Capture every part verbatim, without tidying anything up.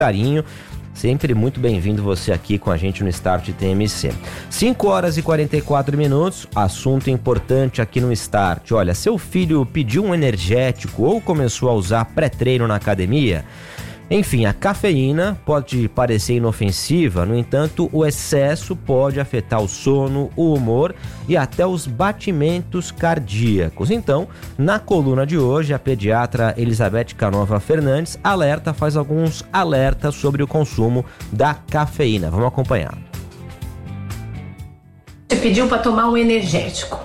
carinho. Sempre muito bem-vindo você aqui com a gente no Start T M C. cinco horas e quarenta e quatro minutos, assunto importante aqui no Start. Olha, seu filho pediu um energético ou começou a usar pré-treino na academia? Enfim, a cafeína pode parecer inofensiva, no entanto, o excesso pode afetar o sono, o humor e até os batimentos cardíacos. Então, na coluna de hoje, a pediatra Elizabeth Canova Fernandes alerta, faz alguns alertas sobre o consumo da cafeína. Vamos acompanhar. Você pediu para tomar um energético.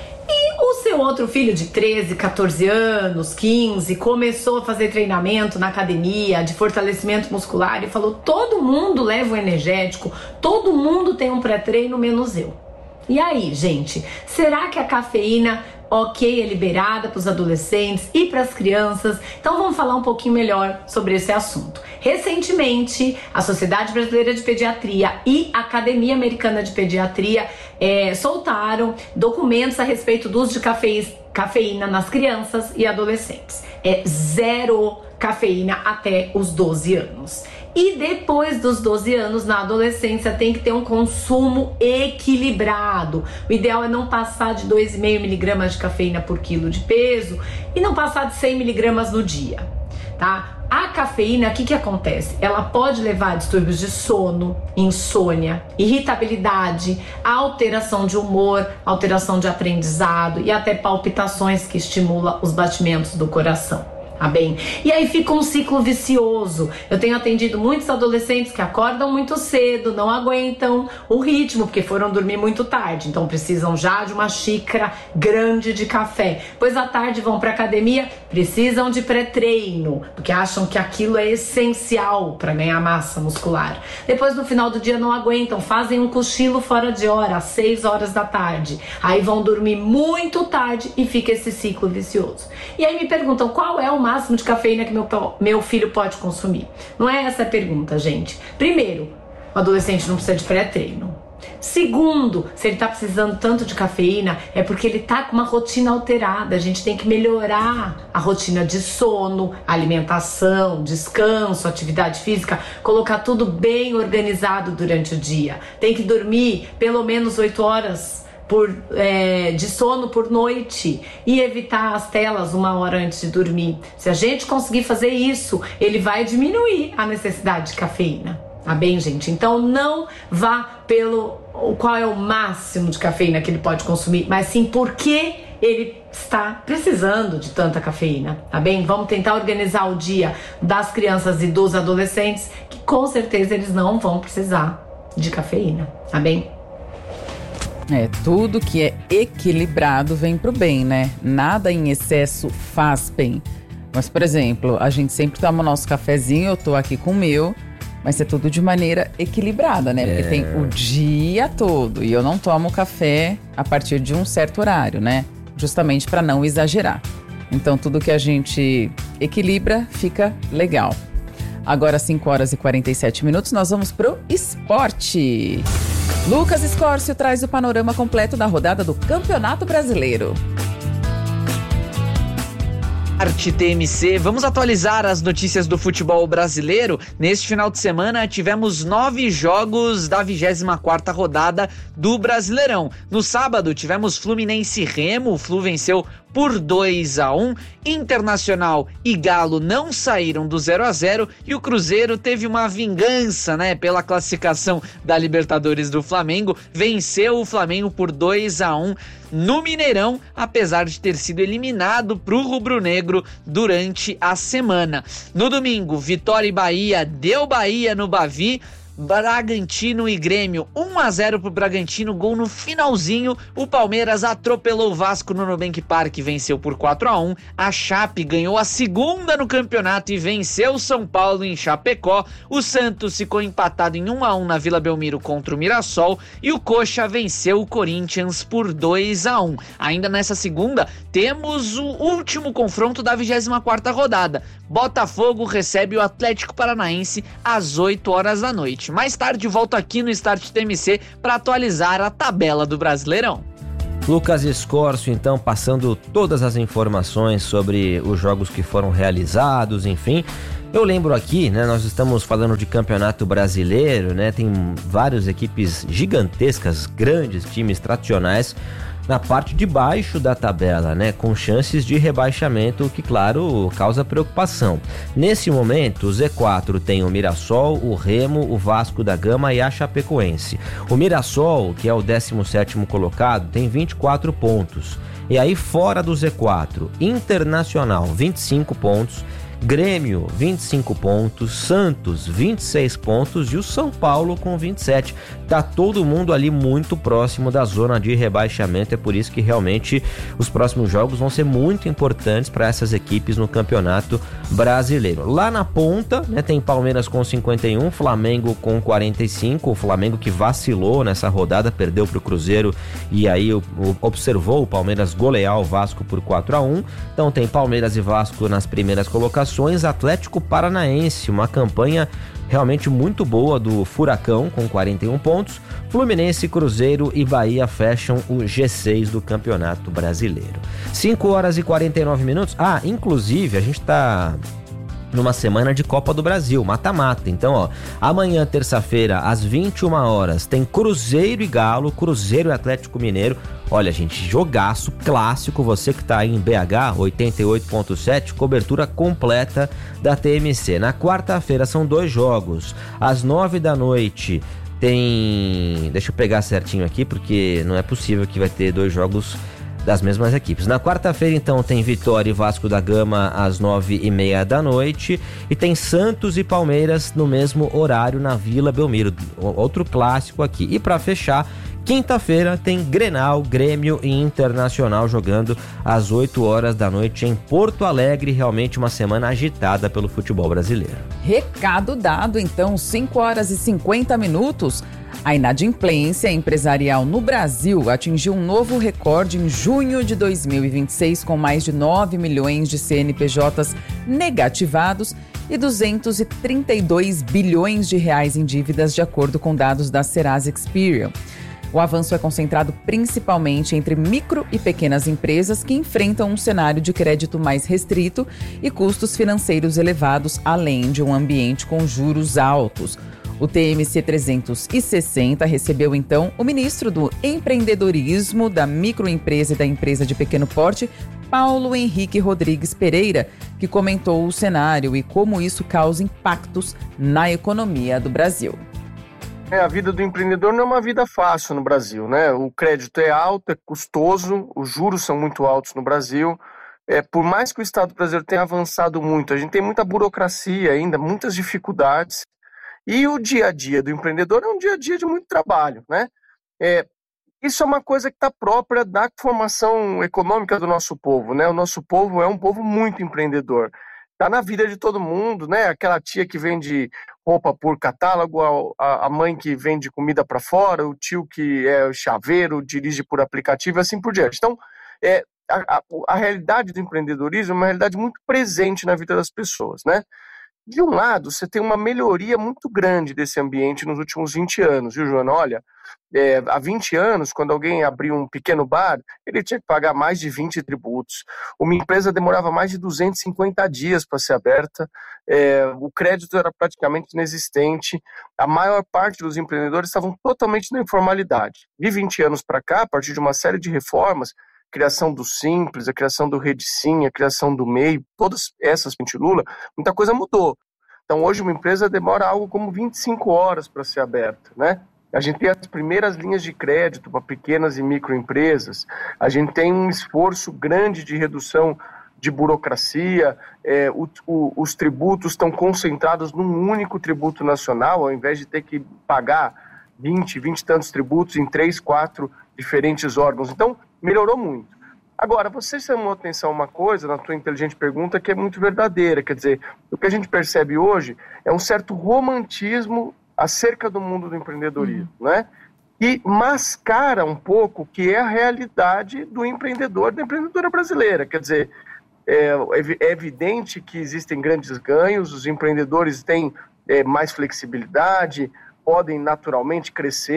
O seu outro filho de treze, quatorze anos, quinze, começou a fazer treinamento na academia de fortalecimento muscular e falou: todo mundo leva um energético, todo mundo tem um pré-treino, menos eu. E aí, gente, será que a cafeína, ok, é liberada para os adolescentes e para as crianças? Então vamos falar um pouquinho melhor sobre esse assunto. Recentemente, a Sociedade Brasileira de Pediatria e a Academia Americana de Pediatria é, soltaram documentos a respeito do uso de cafeína, cafeína nas crianças e adolescentes. É zero cafeína até os doze anos. E depois dos doze anos, na adolescência, tem que ter um consumo equilibrado. O ideal é não passar de dois vírgula cinco miligramas de cafeína por quilo de peso e não passar de cem miligramas no dia, tá? A cafeína, o que que acontece? Ela pode levar a distúrbios de sono, insônia, irritabilidade, alteração de humor, alteração de aprendizado e até palpitações que estimulam os batimentos do coração. Tá bem? E aí fica um ciclo vicioso. Eu tenho atendido muitos adolescentes que acordam muito cedo, não aguentam o ritmo, porque foram dormir muito tarde, então precisam já de uma xícara grande de café. Pois à tarde vão para academia, precisam de pré-treino, porque acham que aquilo é essencial para ganhar massa muscular. Depois no final do dia não aguentam, fazem um cochilo fora de hora, às seis horas da tarde. Aí vão dormir muito tarde e fica esse ciclo vicioso. E aí me perguntam qual é o máximo de cafeína que meu, meu filho pode consumir. Não é essa a pergunta, gente. Primeiro, o adolescente não precisa de pré-treino. Segundo, se ele tá precisando tanto de cafeína, é porque ele tá com uma rotina alterada. A gente tem que melhorar a rotina de sono, alimentação, descanso, atividade física, colocar tudo bem organizado durante o dia. Tem que dormir pelo menos oito horas Por, é, de sono por noite e evitar as telas uma hora antes de dormir. Se a gente conseguir fazer isso, ele vai diminuir a necessidade de cafeína, tá bem, gente? Então não vá pelo qual é o máximo de cafeína que ele pode consumir, mas sim por que ele está precisando de tanta cafeína, tá bem? Vamos tentar organizar o dia das crianças e dos adolescentes, que com certeza eles não vão precisar de cafeína, tá bem? É, tudo que é equilibrado vem pro bem, né? Nada em excesso faz bem. Mas, por exemplo, a gente sempre toma o nosso cafezinho, eu tô aqui com o meu, mas é tudo de maneira equilibrada, né? Porque é. tem o dia todo e eu não tomo café a partir de um certo horário, né? Justamente para não exagerar. Então, tudo que a gente equilibra fica legal. Agora, cinco horas e quarenta e sete minutos, nós vamos pro esporte. Lucas Escórcio traz o panorama completo da rodada do Campeonato Brasileiro. Start T M C, vamos atualizar as notícias do futebol brasileiro. Neste final de semana tivemos nove jogos da vigésima quarta rodada do Brasileirão. No sábado tivemos Fluminense e Remo, o Flu venceu por dois a um, Internacional e Galo não saíram do zero a zero e o Cruzeiro teve uma vingança, né, pela classificação da Libertadores do Flamengo, venceu o Flamengo por dois a um no Mineirão, apesar de ter sido eliminado pro rubro-negro durante a semana. No domingo, Vitória e Bahia, deu Bahia no Bavi. Bragantino e Grêmio, um a zero pro Bragantino, gol no finalzinho. O Palmeiras atropelou o Vasco no Nubank Park e venceu por quatro a um. A Chape ganhou a segunda no campeonato e venceu o São Paulo em Chapecó. O Santos ficou empatado em um a um na Vila Belmiro contra o Mirassol e o Coxa venceu o Corinthians por dois a um. Ainda nessa segunda, temos o último confronto da vigésima quarta rodada. Botafogo recebe o Atlético Paranaense às oito horas da noite. Mais tarde volto aqui no Start T M C para atualizar a tabela do Brasileirão. Lucas Escorcio, então, passando todas as informações sobre os jogos que foram realizados, enfim. Eu lembro aqui, né, nós estamos falando de campeonato brasileiro, né, tem várias equipes gigantescas, grandes times tradicionais na parte de baixo da tabela, né, com chances de rebaixamento, o que, claro, causa preocupação. Nesse momento, o Z quatro tem o Mirassol, o Remo, o Vasco da Gama e a Chapecoense. O Mirassol, que é o décimo sétimo colocado, tem vinte e quatro pontos. E aí, fora do Z quatro, Internacional, vinte e cinco pontos, Grêmio, vinte e cinco pontos, Santos, vinte e seis pontos e o São Paulo com vinte e sete. Tá todo mundo ali muito próximo da zona de rebaixamento, é por isso que realmente os próximos jogos vão ser muito importantes para essas equipes no Campeonato Brasileiro. Lá na ponta, né, tem Palmeiras com cinquenta e um, Flamengo com quarenta e cinco, o Flamengo que vacilou nessa rodada, perdeu para o Cruzeiro e aí o, o, observou o Palmeiras golear o Vasco por quatro a um. Então tem Palmeiras e Vasco nas primeiras colocações. Atlético Paranaense, uma campanha realmente muito boa do Furacão com quarenta e um pontos. Fluminense, Cruzeiro e Bahia fecham o G seis do Campeonato Brasileiro. cinco horas e quarenta e nove minutos. Ah, inclusive a gente tá numa semana de Copa do Brasil, mata-mata. Então, ó, amanhã, terça-feira, às vinte e uma horas, tem Cruzeiro e Galo, Cruzeiro e Atlético Mineiro. Olha, gente, jogaço clássico, você que tá aí em B H, oitenta e oito ponto sete, cobertura completa da T M C. Na quarta-feira são dois jogos, às nove da noite tem... Deixa eu pegar certinho aqui, porque não é possível que vai ter dois jogos das mesmas equipes. Na quarta-feira, então, tem Vitória e Vasco da Gama às nove e meia da noite e tem Santos e Palmeiras no mesmo horário na Vila Belmiro, outro clássico aqui. E para fechar, quinta-feira tem Grenal, Grêmio e Internacional jogando às oito horas da noite em Porto Alegre. Realmente uma semana agitada pelo futebol brasileiro. Recado dado, então, cinco horas e cinquenta minutos. A inadimplência empresarial no Brasil atingiu um novo recorde em junho de dois mil e vinte e seis, com mais de nove milhões de C N P Js negativados e duzentos e trinta e dois bilhões de reais em dívidas, de acordo com dados da Serasa Experian. O avanço é concentrado principalmente entre micro e pequenas empresas que enfrentam um cenário de crédito mais restrito e custos financeiros elevados, além de um ambiente com juros altos. O T M C trezentos e sessenta recebeu, então, o ministro do Empreendedorismo, da Microempresa e da Empresa de Pequeno Porte, Paulo Henrique Rodrigues Pereira, que comentou o cenário e como isso causa impactos na economia do Brasil. É, a vida do empreendedor não é uma vida fácil no Brasil, né? O crédito é alto, é custoso, os juros são muito altos no Brasil. É, por mais que o Estado brasileiro tenha avançado muito, a gente tem muita burocracia ainda, muitas dificuldades. E o dia a dia do empreendedor é um dia a dia de muito trabalho, né? É, isso é uma coisa que está própria da formação econômica do nosso povo, né? O nosso povo é um povo muito empreendedor. Está na vida de todo mundo, né? Aquela tia que vende roupa por catálogo, a, a mãe que vende comida para fora, o tio que é chaveiro, dirige por aplicativo e assim por diante. Então, é, a, a, a realidade do empreendedorismo é uma realidade muito presente na vida das pessoas, né? De um lado, você tem uma melhoria muito grande desse ambiente nos últimos vinte anos, viu, Joana? Olha, é, há vinte anos, quando alguém abriu um pequeno bar, ele tinha que pagar mais de vinte tributos. Uma empresa demorava mais de duzentos e cinquenta dias para ser aberta, é, o crédito era praticamente inexistente, a maior parte dos empreendedores estavam totalmente na informalidade. De vinte anos para cá, a partir de uma série de reformas, criação do Simples, a criação do Rede Sim, a criação do M E I, todas essas, Lula, muita coisa mudou. Então hoje uma empresa demora algo como vinte e cinco horas para ser aberta, né? A gente tem as primeiras linhas de crédito para pequenas e microempresas, a gente tem um esforço grande de redução de burocracia, é, o, o, os tributos estão concentrados num único tributo nacional, ao invés de ter que pagar vinte, vinte e tantos tributos em três, quatro diferentes órgãos. Então, melhorou muito. Agora, você chamou atenção uma coisa na tua inteligente pergunta que é muito verdadeira, quer dizer, o que a gente percebe hoje é um certo romantismo acerca do mundo do empreendedorismo, uhum. né? E mascara um pouco o que é a realidade do empreendedor, da empreendedora brasileira, quer dizer, é, é evidente que existem grandes ganhos, os empreendedores têm é, mais flexibilidade, podem naturalmente crescer,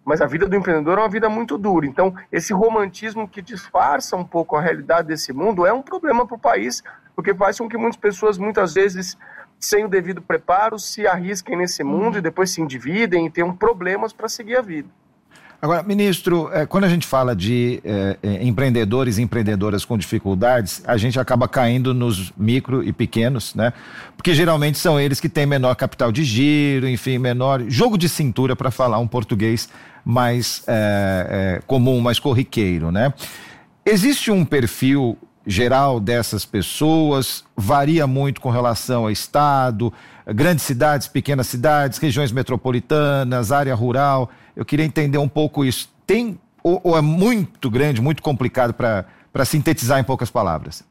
mas a vida do empreendedor é uma vida muito dura. Então, esse romantismo que disfarça um pouco a realidade desse mundo é um problema para o país, porque faz com que muitas pessoas, muitas vezes, sem o devido preparo, se arrisquem nesse mundo e depois se endividem e tenham problemas para seguir a vida. Agora, ministro, quando a gente fala de eh, empreendedores e empreendedoras com dificuldades, a gente acaba caindo nos micro e pequenos, né? Porque geralmente são eles que têm menor capital de giro, enfim, menor jogo de cintura, para falar um português mais eh, eh, comum, mais corriqueiro, né? Existe um perfil geral dessas pessoas? Varia muito com relação ao estado, grandes cidades, pequenas cidades, regiões metropolitanas, área rural? Eu queria entender um pouco isso. Tem ou, ou é muito grande, muito complicado para para sintetizar em poucas palavras?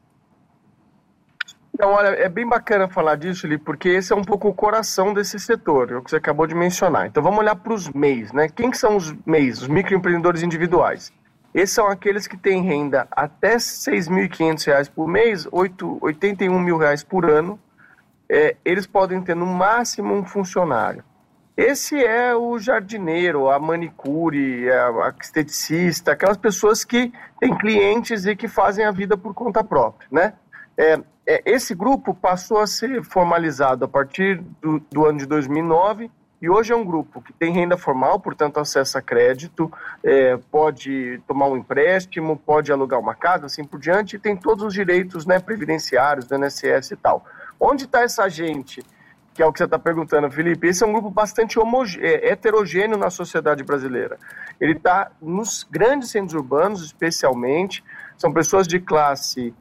Então, olha, é bem bacana falar disso, Felipe, porque esse é um pouco o coração desse setor, é o que você acabou de mencionar. Então vamos olhar para os M E Is, né? Quem que são os M E Is? Os microempreendedores individuais. Esses são aqueles que têm renda até seis mil e quinhentos reais por mês, oitenta e um mil reais por ano. É, eles podem ter no máximo um funcionário. Esse é o jardineiro, a manicure, a esteticista, aquelas pessoas que têm clientes e que fazem a vida por conta própria, né? É, é, esse grupo passou a ser formalizado a partir do, do ano de dois mil e nove e hoje é um grupo que tem renda formal, portanto acessa crédito, é, pode tomar um empréstimo, pode alugar uma casa, assim por diante, e tem todos os direitos, né, previdenciários, do I N S S e tal. Onde está essa gente? Que é o que você está perguntando, Felipe. Esse é um grupo bastante homogê- heterogêneo na sociedade brasileira. Ele está nos grandes centros urbanos, especialmente. São pessoas de classe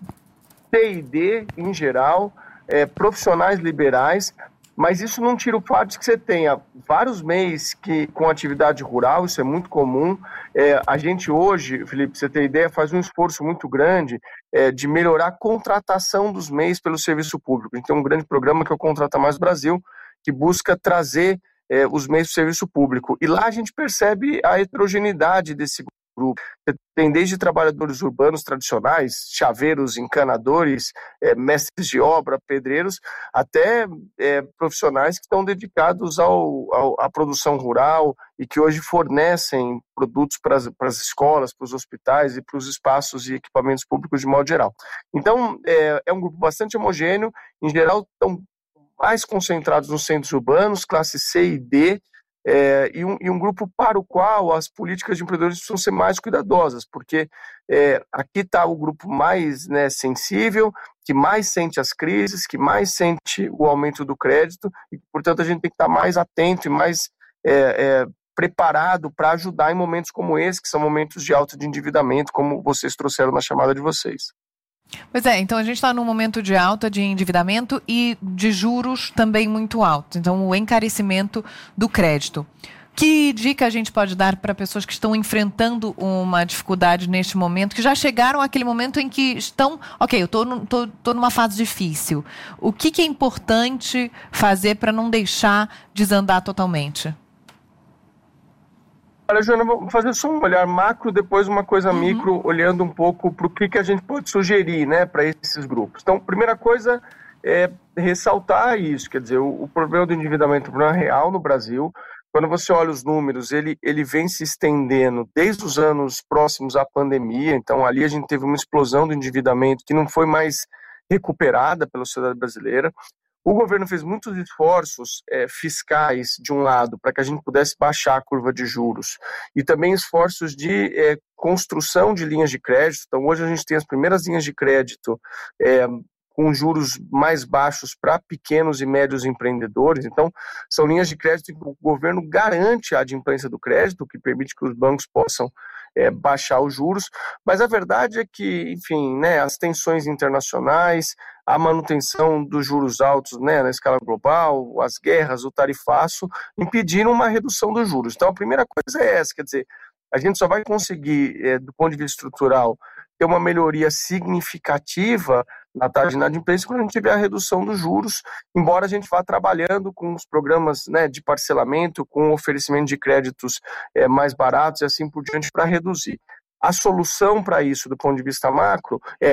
C e D, em geral, é, profissionais liberais, mas isso não tira o fato de que você tenha vários M E Is que, com atividade rural, isso é muito comum. É, a gente hoje, Felipe, pra você ter ideia, faz um esforço muito grande é, de melhorar a contratação dos M E Is pelo serviço público. A gente tem um grande programa que é o Contrata Mais Brasil, que busca trazer é, os M E Is para o serviço público. E lá a gente percebe a heterogeneidade desse grupo. Você tem desde trabalhadores urbanos tradicionais, chaveiros, encanadores, é, mestres de obra, pedreiros, até é, profissionais que estão dedicados ao, ao, à produção rural e que hoje fornecem produtos para as escolas, para os hospitais e para os espaços e equipamentos públicos de modo geral. Então, é, é um grupo bastante homogêneo, em geral estão mais concentrados nos centros urbanos, classe C e D, É, e, um, e um grupo para o qual as políticas de empreendedores precisam ser mais cuidadosas, porque é, aqui está o grupo mais, né, sensível, que mais sente as crises, que mais sente o aumento do crédito, e portanto a gente tem que estar mais atento e mais é, é, preparado para ajudar em momentos como esse, que são momentos de alta de endividamento, como vocês trouxeram na chamada de vocês. Pois é, então a gente está num momento de alta de endividamento e de juros também muito altos. Então, o encarecimento do crédito. Que dica a gente pode dar para pessoas que estão enfrentando uma dificuldade neste momento, que já chegaram àquele momento em que estão... Ok, eu estou numa fase difícil. O que, que é importante fazer para não deixar desandar totalmente? Olha, Joana, vamos fazer só um olhar macro, depois uma coisa uhum. micro, olhando um pouco para o que, que a gente pode sugerir, né, para esses grupos. Então, primeira coisa é ressaltar isso, quer dizer, o, o problema do endividamento é um problema real no Brasil. Quando você olha os números, ele, ele vem se estendendo desde os anos próximos à pandemia, então ali a gente teve uma explosão do endividamento que não foi mais recuperada pela sociedade brasileira. O governo fez muitos esforços é, fiscais, de um lado, para que a gente pudesse baixar a curva de juros, e também esforços de é, construção de linhas de crédito. Então, hoje a gente tem as primeiras linhas de crédito é, com juros mais baixos para pequenos e médios empreendedores. Então, são linhas de crédito que o governo garante a adimplência do crédito, que permite que os bancos possam É, baixar os juros, mas a verdade é que, enfim, né, as tensões internacionais, a manutenção dos juros altos, né, na escala global, as guerras, o tarifaço, impediram uma redução dos juros. Então, a primeira coisa é essa, quer dizer, a gente só vai conseguir, é, do ponto de vista estrutural, ter uma melhoria significativa na taxa de inadimplência quando a gente tiver a redução dos juros, embora a gente vá trabalhando com os programas, né, de parcelamento, com o oferecimento de créditos é, mais baratos e assim por diante para reduzir. A solução para isso, do ponto de vista macro, é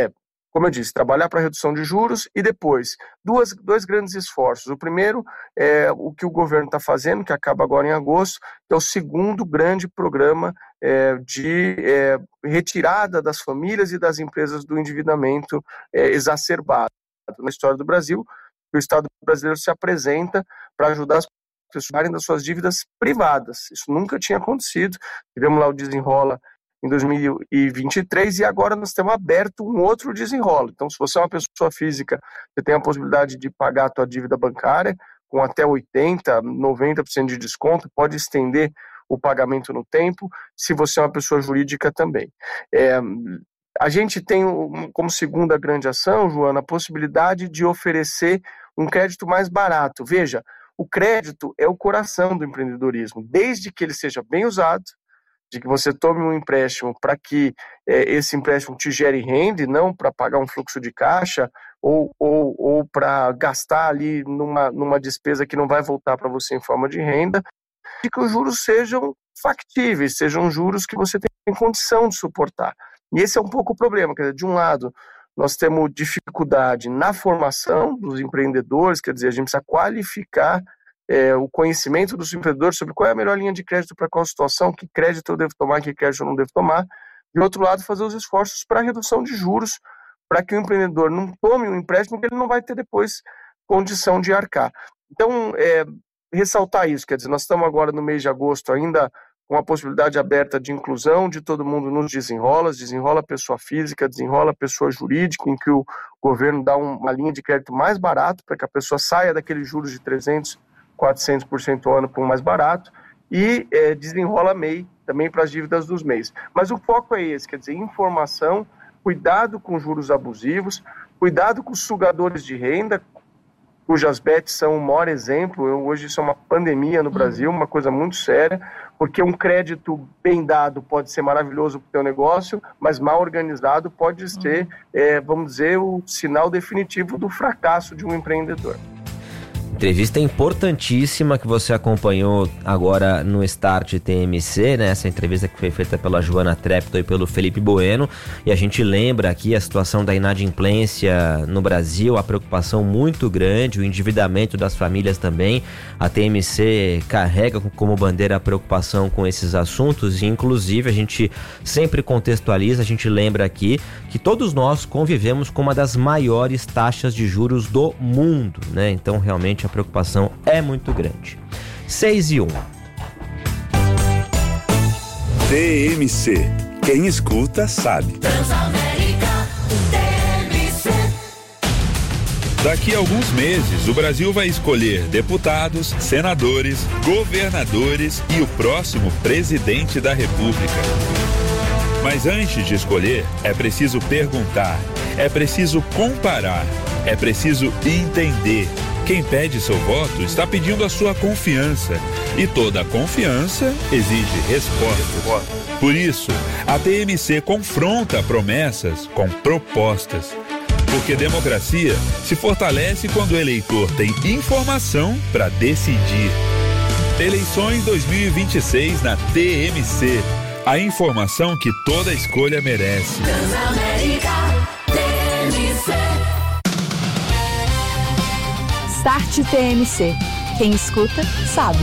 como eu disse, trabalhar para redução de juros e depois duas, dois grandes esforços. O primeiro é o que o governo está fazendo, que acaba agora em agosto, que é o segundo grande programa é, de é, retirada das famílias e das empresas do endividamento é, exacerbado na história do Brasil. O Estado brasileiro se apresenta para ajudar as pessoas a pagarem das suas dívidas privadas. Isso nunca tinha acontecido. Tivemos lá o Desenrola em dois mil e vinte e três, e agora nós temos aberto um outro desenrolo. Então, se você é uma pessoa física, você tem a possibilidade de pagar a tua dívida bancária com até oitenta por cento, noventa por cento de desconto, pode estender o pagamento no tempo, se você é uma pessoa jurídica também. É, a gente tem como segunda grande ação, Joana, a possibilidade de oferecer um crédito mais barato. Veja, o crédito é o coração do empreendedorismo, desde que ele seja bem usado, de que você tome um empréstimo para que é, esse empréstimo te gere renda e não para pagar um fluxo de caixa ou, ou, ou para gastar ali numa, numa despesa que não vai voltar para você em forma de renda, e que os juros sejam factíveis, sejam juros que você tem condição de suportar. E esse é um pouco o problema, quer dizer, de um lado nós temos dificuldade na formação dos empreendedores, quer dizer, a gente precisa qualificar É, o conhecimento dos empreendedores sobre qual é a melhor linha de crédito para qual situação, que crédito eu devo tomar, que crédito eu não devo tomar. De outro lado, fazer os esforços para a redução de juros, para que o empreendedor não tome um empréstimo que ele não vai ter depois condição de arcar. Então, é, ressaltar isso, quer dizer, nós estamos agora no mês de agosto ainda com a possibilidade aberta de inclusão de todo mundo nos desenrolas, desenrola pessoa física, desenrola pessoa jurídica, em que o governo dá um, uma linha de crédito mais barato para que a pessoa saia daqueles juros de trezentos por cento, quatrocentos por cento ao ano por um mais barato, e é, desenrola M E I também para as dívidas dos M E Is. Mas o foco é esse, quer dizer, informação, cuidado com juros abusivos, cuidado com os sugadores de renda, cujas bets são o maior exemplo. Eu, hoje isso é uma pandemia no Brasil, uma coisa muito séria, porque um crédito bem dado pode ser maravilhoso para o teu negócio, mas mal organizado pode ser, é, vamos dizer, o sinal definitivo do fracasso de um empreendedor. Entrevista importantíssima que você acompanhou agora no Start T M C, né? Essa entrevista que foi feita pela Joana Treptow e pelo Felipe Bueno, e a gente lembra aqui a situação da inadimplência no Brasil, a preocupação muito grande, o endividamento das famílias também. A T M C carrega como bandeira a preocupação com esses assuntos, e inclusive a gente sempre contextualiza, a gente lembra aqui que todos nós convivemos com uma das maiores taxas de juros do mundo, né? Então realmente a preocupação é muito grande. seis e um. T M C. Quem escuta sabe. Daqui a alguns meses, o Brasil vai escolher deputados, senadores, governadores e o próximo presidente da República. Mas antes de escolher, é preciso perguntar, é preciso comparar, é preciso entender. Quem pede seu voto está pedindo a sua confiança, e toda confiança exige resposta. Por isso, a T M C confronta promessas com propostas. Porque democracia se fortalece quando o eleitor tem informação para decidir. Eleições dois mil e vinte e seis na T M C. A informação que toda escolha merece. Transamérica, T M C. Start T M C. Quem escuta, sabe.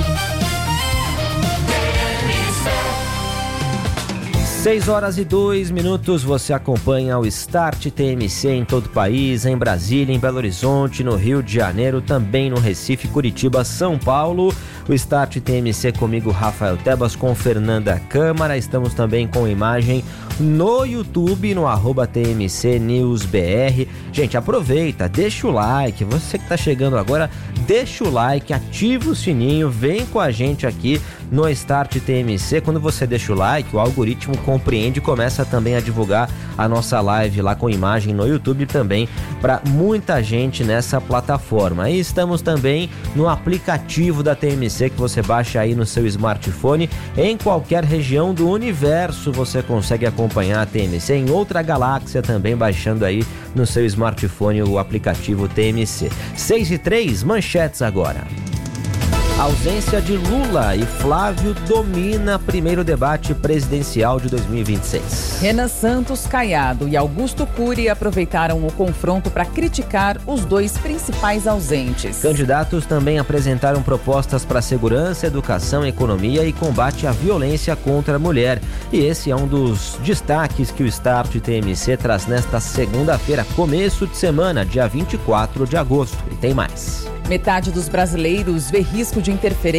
seis horas e dois minutos, você acompanha o Start T M C em todo o país, em Brasília, em Belo Horizonte, no Rio de Janeiro, também no Recife, Curitiba, São Paulo. O Start T M C comigo, Rafael Tebas, com Fernanda Câmara. Estamos também com imagem no YouTube, no arroba T M C News B R. Gente, aproveita, deixa o like. Você que está chegando agora, deixa o like, ativa o sininho, vem com a gente aqui no Start T M C. Quando você deixa o like, o algoritmo compreende e começa também a divulgar a nossa live lá com imagem no YouTube também para muita gente nessa plataforma. E estamos também no aplicativo da T M C que você baixa aí no seu smartphone. Em qualquer região do universo você consegue acompanhar a T M C, em outra galáxia também, baixando aí no seu smartphone o aplicativo T M C. seis e três, manchetes agora. A ausência de Lula e Flávio domina primeiro debate presidencial de dois mil e vinte e seis. Renan Santos, Caiado e Augusto Cury aproveitaram o confronto para criticar os dois principais ausentes. Candidatos também apresentaram propostas para segurança, educação, economia e combate à violência contra a mulher. E esse é um dos destaques que o Start T M C traz nesta segunda-feira, começo de semana, dia vinte e quatro de agosto. E tem mais. Metade dos brasileiros vê risco de interferência